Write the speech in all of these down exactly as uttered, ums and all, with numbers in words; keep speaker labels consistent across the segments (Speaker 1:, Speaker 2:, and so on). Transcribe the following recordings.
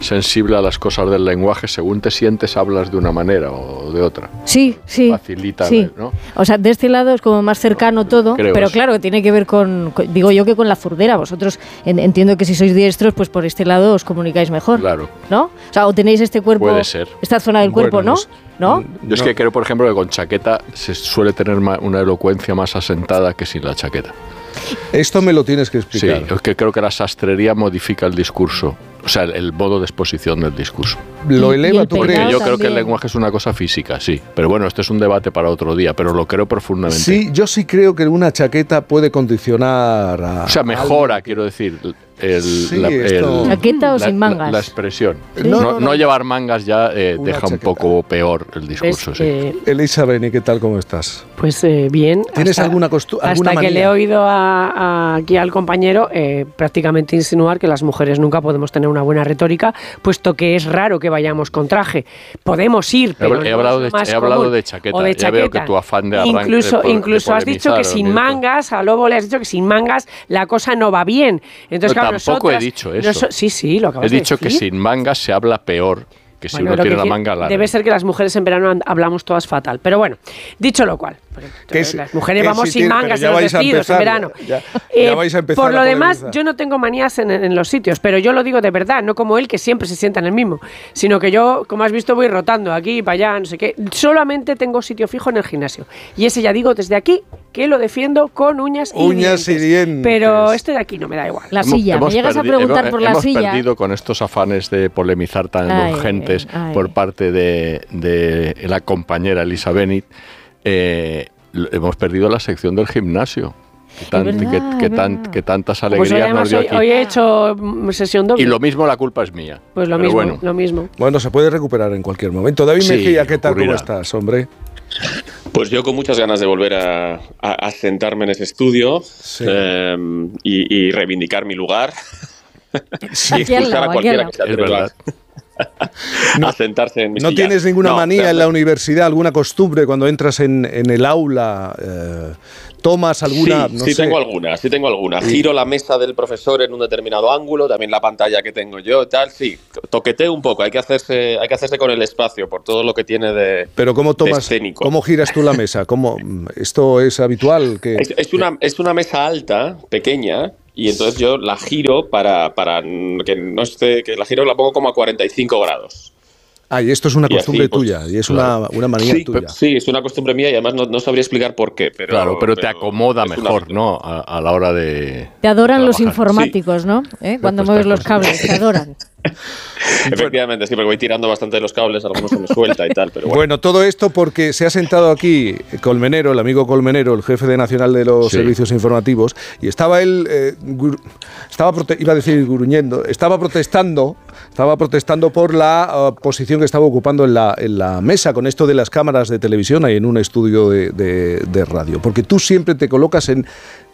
Speaker 1: sensible a las cosas del lenguaje, según te sientes hablas de una manera o de otra.
Speaker 2: Sí, sí.
Speaker 1: Facilita,
Speaker 2: sí.
Speaker 1: ¿no?
Speaker 2: O sea, de este lado es como más cercano todo,
Speaker 1: Creo
Speaker 2: pero
Speaker 1: eso.
Speaker 2: claro, tiene que ver con, con, digo yo que con la zurdera. Vosotros en, entiendo que si sois diestros, pues por este lado os comunicáis mejor.
Speaker 1: Claro.
Speaker 2: ¿No? O sea, o tenéis este cuerpo,
Speaker 1: Puede ser.
Speaker 2: esta zona del cuerpo,
Speaker 3: Bueno,
Speaker 2: ¿no?
Speaker 3: no
Speaker 2: ¿No?
Speaker 1: Yo es que creo, por ejemplo, que con chaqueta se suele tener ma- una elocuencia más asentada que sin la chaqueta.
Speaker 3: Esto me lo tienes que
Speaker 1: Sí,
Speaker 3: explicar.
Speaker 1: es que creo que la sastrería modifica el discurso, o sea, el, el modo de exposición del discurso.
Speaker 3: Lo
Speaker 2: Y- y
Speaker 3: eleva,
Speaker 2: el
Speaker 3: ¿tú
Speaker 2: peinado
Speaker 3: crees?
Speaker 1: Yo creo que el
Speaker 2: también.
Speaker 1: lenguaje es una cosa física, sí. Pero bueno, este es un debate para otro día, pero lo creo profundamente.
Speaker 3: Sí, yo sí creo que una chaqueta puede condicionar a...
Speaker 1: O sea, mejora, quiero decir, el,
Speaker 3: Sí,
Speaker 1: la,
Speaker 3: esto-
Speaker 1: el-
Speaker 2: ¿Chaqueta o
Speaker 1: la-
Speaker 2: sin mangas?
Speaker 1: La, la expresión.
Speaker 3: Sí.
Speaker 1: No,
Speaker 3: No,
Speaker 1: no,
Speaker 3: no, no.
Speaker 1: llevar mangas ya eh,
Speaker 3: Una
Speaker 1: deja un
Speaker 3: chaqueta.
Speaker 1: poco peor el
Speaker 4: ¿Ves?
Speaker 1: discurso, sí.
Speaker 4: Eh,
Speaker 3: Elisa Beni, ¿qué tal? ¿Cómo estás?
Speaker 4: Pues eh, bien.
Speaker 3: ¿Tienes alguna costu- alguna
Speaker 4: Hasta que
Speaker 3: manía?
Speaker 4: le he oído a, a- aquí al compañero eh, prácticamente insinuar que las mujeres nunca podemos tener una buena retórica, puesto que es raro que vayamos con traje. Podemos ir, pero
Speaker 1: He
Speaker 4: no
Speaker 1: hablado
Speaker 4: es
Speaker 1: de-
Speaker 4: lo más
Speaker 1: he hablado
Speaker 4: común.
Speaker 1: de chaqueta.
Speaker 4: O de
Speaker 1: Ya veo
Speaker 4: chaqueta.
Speaker 1: que tu afán de arranque-
Speaker 4: Incluso,
Speaker 1: de po-
Speaker 4: incluso
Speaker 1: de
Speaker 4: has dicho que
Speaker 1: polemizar,
Speaker 4: sin
Speaker 1: ¿no?
Speaker 4: mangas, a Lobo le has dicho que sin mangas la cosa no va bien. Entonces,
Speaker 1: No,
Speaker 4: claro,
Speaker 1: tampoco he
Speaker 4: nosotras-
Speaker 1: dicho eso.
Speaker 4: noso- sí, sí, lo acabas
Speaker 1: He dicho
Speaker 4: de
Speaker 1: que
Speaker 4: decir.
Speaker 1: sin mangas se habla peor que si
Speaker 4: Bueno,
Speaker 1: uno
Speaker 4: lo
Speaker 1: tiene
Speaker 4: que
Speaker 1: la
Speaker 4: quiere-
Speaker 1: manga larga.
Speaker 4: Debe ser que las mujeres en verano and- hablamos todas fatal. Pero bueno, dicho lo cual, porque,
Speaker 3: Que
Speaker 4: eh,
Speaker 3: si-
Speaker 4: las mujeres
Speaker 3: que
Speaker 4: vamos
Speaker 3: si
Speaker 4: sin
Speaker 3: tiene-
Speaker 4: mangas
Speaker 3: pero ya
Speaker 4: en los
Speaker 3: vais a
Speaker 4: vestidos en
Speaker 3: empezar,
Speaker 4: verano.
Speaker 3: ya- ya
Speaker 4: Eh,
Speaker 3: vais a empezar
Speaker 4: por
Speaker 3: a
Speaker 4: lo demás,
Speaker 3: polemizar.
Speaker 4: yo no tengo manías en, en los sitios, pero yo lo digo de verdad, no como él que siempre se sienta en el mismo, sino que yo, como has visto, voy rotando aquí, para allá, no sé qué. Solamente tengo sitio fijo en el gimnasio. Y ese ya digo desde aquí que lo defiendo con uñas y
Speaker 3: Uñas
Speaker 4: dientes.
Speaker 3: y dientes.
Speaker 4: Pero este de aquí no me da igual.
Speaker 2: La
Speaker 1: Hemos-
Speaker 2: silla.
Speaker 1: hemos
Speaker 2: Me llegas a
Speaker 1: perdi-
Speaker 2: preguntar
Speaker 1: hemos-
Speaker 2: por la
Speaker 1: hemos
Speaker 2: silla.
Speaker 1: perdido con estos afanes de polemizar tan
Speaker 2: Ay,
Speaker 1: urgentes
Speaker 2: ay.
Speaker 1: por parte de, de la compañera Elisa Beni. Eh, lo- hemos perdido la sección del gimnasio. Que, tan-
Speaker 2: verdad,
Speaker 1: que- que
Speaker 2: es
Speaker 1: tan-
Speaker 2: verdad.
Speaker 1: que tantas
Speaker 4: Pues
Speaker 1: alegrías
Speaker 4: hoy,
Speaker 1: nos
Speaker 4: además,
Speaker 1: dio
Speaker 4: hoy,
Speaker 1: aquí.
Speaker 4: hoy he hecho mm, sesión doble.
Speaker 1: Y lo mismo, la culpa es mía.
Speaker 4: Pues lo
Speaker 1: Pero
Speaker 4: mismo,
Speaker 1: bueno.
Speaker 4: lo mismo.
Speaker 3: Bueno, se puede recuperar en cualquier momento. David
Speaker 1: Sí,
Speaker 3: Mejía, ¿qué tal?
Speaker 1: ocurrirá.
Speaker 3: ¿Cómo estás, hombre?
Speaker 5: Pues yo con muchas ganas de volver a, a- a sentarme en ese estudio
Speaker 3: Sí.
Speaker 5: eh, y, y reivindicar mi lugar y
Speaker 2: Aquí al
Speaker 5: expulsar
Speaker 2: lado,
Speaker 5: a
Speaker 2: aquí
Speaker 5: cualquiera
Speaker 2: al
Speaker 5: que se
Speaker 1: Es
Speaker 5: atreva
Speaker 1: verdad.
Speaker 5: a sentarse en mi
Speaker 3: ¿No
Speaker 5: silla.
Speaker 3: tienes ninguna
Speaker 5: No,
Speaker 3: manía
Speaker 5: pero-
Speaker 3: en la universidad, alguna costumbre cuando entras en, en el aula? Eh, ¿Tomas alguna?
Speaker 5: Sí,
Speaker 3: no
Speaker 5: sí
Speaker 3: sé.
Speaker 5: tengo alguna, sí tengo alguna. Giro la mesa del profesor en un determinado ángulo, también la pantalla que tengo yo, tal, sí. Toqueteo un poco, hay que hacerse, hay que hacerse con el espacio por todo lo que tiene de,
Speaker 3: Pero ¿cómo
Speaker 5: de
Speaker 3: tomas?
Speaker 5: escénico.
Speaker 3: ¿Cómo giras tú la mesa? ¿Cómo, ¿Esto es habitual? Que,
Speaker 5: Es, es una, es una mesa alta, pequeña, y entonces yo la giro para, para que no esté, que la giro la pongo como a cuarenta y cinco grados.
Speaker 3: Ah, y esto es una
Speaker 5: Y
Speaker 3: costumbre
Speaker 5: así, pues,
Speaker 3: tuya, y es
Speaker 5: claro.
Speaker 3: una, una manía
Speaker 5: Sí,
Speaker 3: tuya.
Speaker 5: sí, es una costumbre mía y además no, no sabría explicar por qué. Pero,
Speaker 1: Claro, pero te acomoda
Speaker 5: es un
Speaker 1: mejor,
Speaker 5: hábito.
Speaker 1: ¿no? A, a la hora de.
Speaker 2: Te adoran los
Speaker 1: trabajar.
Speaker 2: informáticos, ¿no? ¿Eh? Cuando
Speaker 1: pues
Speaker 2: mueves
Speaker 1: está
Speaker 2: los
Speaker 1: claro.
Speaker 2: cables, te adoran.
Speaker 5: Efectivamente, sí, porque voy tirando bastante de los cables, algunos se me suelta y tal, pero bueno.
Speaker 3: Bueno, todo esto porque se ha sentado aquí Colmenero, el amigo Colmenero, el jefe de nacional de los
Speaker 1: Sí.
Speaker 3: servicios informativos, y estaba él, eh, gur- estaba prote- iba a decir gruñendo, estaba protestando, estaba protestando por la uh, posición que estaba ocupando en la, en la mesa con esto de las cámaras de televisión ahí en un estudio de, de- de radio, porque tú siempre te colocas en,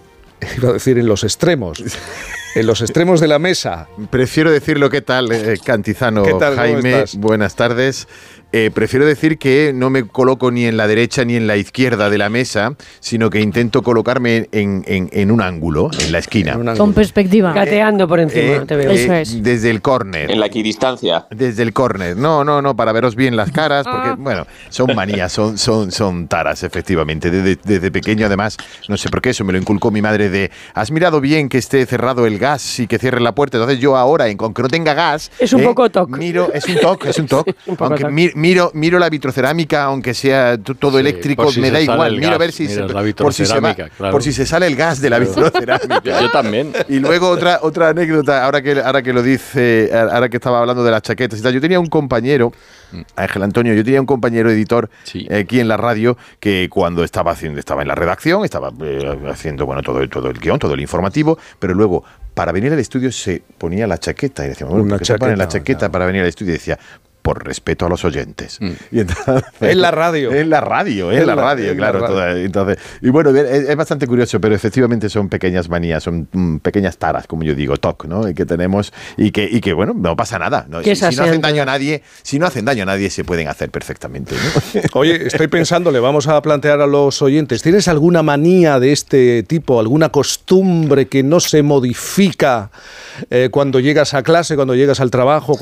Speaker 3: iba a decir en los extremos, en los extremos de la mesa.
Speaker 6: Prefiero decirlo, ¿qué tal, eh, Cantizano?
Speaker 3: ¿Qué tal? ¿Cómo
Speaker 6: Jaime,
Speaker 3: estás?
Speaker 6: buenas tardes. Eh, prefiero decir que no me coloco ni en la derecha ni en la izquierda de la mesa, sino que intento colocarme en, en- en un ángulo, en la esquina.
Speaker 3: En un
Speaker 2: Con
Speaker 3: ángulo.
Speaker 2: perspectiva.
Speaker 4: Gateando por encima,
Speaker 6: Eh,
Speaker 4: te veo.
Speaker 2: Eso
Speaker 6: eh,
Speaker 2: es.
Speaker 6: Desde el córner.
Speaker 5: En la equidistancia.
Speaker 6: Desde el córner. No, no, no, para veros bien las caras, porque,
Speaker 2: Ah.
Speaker 6: bueno, son manías, son, son, son taras, efectivamente. Desde, desde pequeño, además, no sé por qué, eso me lo inculcó mi madre de, has mirado bien que esté cerrado el gas y que cierre la puerta. Entonces yo ahora, en- aunque no tenga gas...
Speaker 4: Es un poco toc.
Speaker 6: Miro, es un toc, es un toc.
Speaker 4: Un poco
Speaker 6: aunque
Speaker 4: toc.
Speaker 6: mi- miro, miro la vitrocerámica, aunque sea t- todo
Speaker 1: Sí,
Speaker 6: eléctrico,
Speaker 1: por si
Speaker 6: me
Speaker 1: se
Speaker 6: da
Speaker 1: sale
Speaker 6: igual.
Speaker 1: el
Speaker 6: Miro a
Speaker 1: gas,
Speaker 6: ver si se,
Speaker 1: miras la
Speaker 6: por, si se va-
Speaker 1: vitrocerámica, claro.
Speaker 6: por si se sale el gas de la vitrocerámica.
Speaker 1: Yo, yo también.
Speaker 6: Y luego otra, otra anécdota, ahora que, ahora que lo dice, ahora que estaba hablando de las chaquetas y tal. Yo tenía un compañero, Ángel Antonio, yo tenía un compañero editor
Speaker 1: Sí.
Speaker 6: eh, aquí en la radio que cuando estaba haciendo, estaba en la redacción, estaba eh, haciendo bueno todo, el- todo el guión, todo el informativo, pero luego para venir al estudio se ponía la chaqueta y decía, bueno,
Speaker 3: Una
Speaker 6: ¿por qué se pone la
Speaker 3: chaqueta,
Speaker 6: chaqueta
Speaker 3: claro.
Speaker 6: para venir al estudio? Y decía, por respeto a los oyentes.
Speaker 1: Mm.
Speaker 6: Y entonces,
Speaker 3: En la radio.
Speaker 6: En la radio, en,
Speaker 3: En
Speaker 6: la
Speaker 3: la-
Speaker 6: radio,
Speaker 3: en la
Speaker 6: claro.
Speaker 3: radio.
Speaker 6: toda- entonces, y bueno, es, es bastante curioso, pero efectivamente son pequeñas manías, son mm, pequeñas taras, como yo digo, toc, ¿no? Y que tenemos y que, y que bueno, no pasa nada. ¿no?
Speaker 4: Que
Speaker 6: Si,
Speaker 4: es
Speaker 6: si no hacen
Speaker 4: asiento.
Speaker 6: daño a nadie, si no hacen daño a nadie, se pueden hacer perfectamente, ¿no?
Speaker 3: Oye, estoy pensando, le vamos a plantear a los oyentes, ¿tienes alguna manía de este tipo, alguna costumbre que no se modifica eh, cuando llegas a clase, cuando llegas al trabajo?